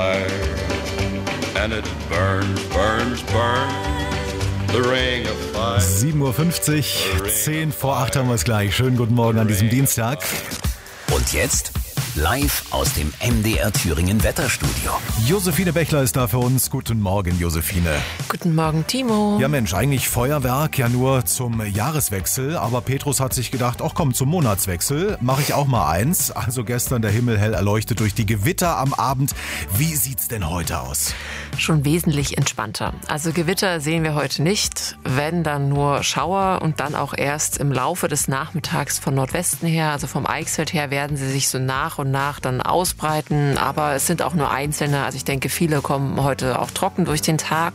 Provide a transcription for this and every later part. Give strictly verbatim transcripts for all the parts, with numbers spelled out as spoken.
And it burns, burns, burns, the ring of fire. sieben Uhr fünfzig, zehn vor acht haben wir es gleich. Schönen guten Morgen an diesem Dienstag. Und jetzt live aus dem M D R Thüringen Wetterstudio. Josephine Bechler ist da für uns. Guten Morgen, Josephine. Guten Morgen, Timo. Ja Mensch, eigentlich Feuerwerk ja nur zum Jahreswechsel, aber Petrus hat sich gedacht, ach komm, zum Monatswechsel mache ich auch mal eins. Also gestern der Himmel hell erleuchtet durch die Gewitter am Abend. Wie sieht's denn heute aus? Schon wesentlich entspannter. Also Gewitter sehen wir heute nicht, wenn dann nur Schauer und dann auch erst im Laufe des Nachmittags von Nordwesten her, also vom Eichsfeld her, werden sie sich so nach und nach dann ausbreiten. Aber es sind auch nur einzelne, also ich denke, viele kommen heute auch trocken durch den Tag.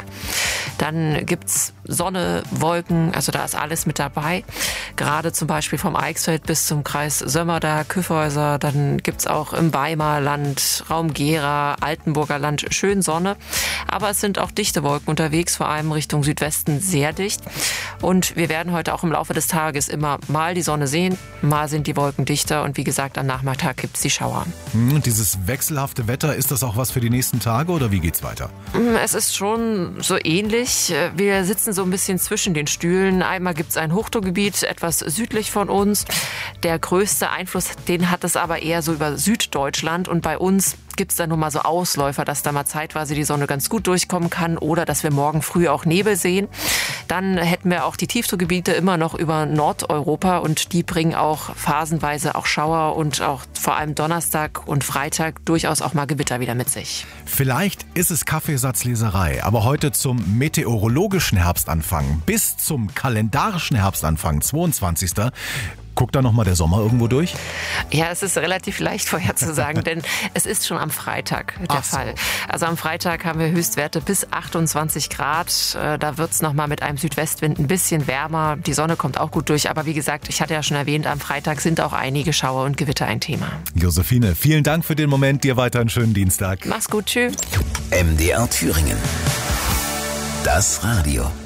Dann gibt's Sonne, Wolken, also da ist alles mit dabei. Gerade zum Beispiel vom Eichsfeld bis zum Kreis Sömmerda, Kyffhäuser, dann gibt's auch im Weimarer Land, Raum Gera, Altenburger Land schön Sonne. Aber es sind auch dichte Wolken unterwegs, vor allem Richtung Südwesten sehr dicht. Und wir werden heute auch im Laufe des Tages immer mal die Sonne sehen, mal sind die Wolken dichter und wie gesagt, am Nachmittag gibt's die Schauer. Hm, dieses wechselhafte Wetter, ist das auch was für die nächsten Tage oder wie geht's weiter? Es ist schon so ähnlich. Wir sitzen so ein bisschen zwischen den Stühlen. Einmal gibt's ein Hochdruckgebiet etwas südlich von uns. Der größte Einfluss, den hat es aber eher so über Süddeutschland und bei uns gibt's da nur mal so Ausläufer, dass da mal zeitweise die Sonne ganz gut durchkommen kann oder dass wir morgen früh auch Nebel sehen. Dann hätten wir auch die Tiefdruckgebiete immer noch über Nordeuropa und die bringen auch phasenweise auch Schauer und auch vor allem Donnerstag und Freitag durchaus auch mal Gewitter wieder mit sich. Vielleicht ist es Kaffeesatzleserei, aber heute zum meteorologischen Herbstanfang bis zum kalendarischen Herbstanfang, zweiundzwanzigsten Guckt da nochmal der Sommer irgendwo durch? Ja, es ist relativ leicht vorherzusagen, denn es ist schon am Freitag der Ach so. Fall. Also am Freitag haben wir Höchstwerte bis achtundzwanzig Grad. Da wird es nochmal mit einem Südwestwind ein bisschen wärmer. Die Sonne kommt auch gut durch. Aber wie gesagt, ich hatte ja schon erwähnt, am Freitag sind auch einige Schauer und Gewitter ein Thema. Josephine, vielen Dank für den Moment. Dir weiter einen schönen Dienstag. Mach's gut, tschüss. M D R Thüringen. Das Radio.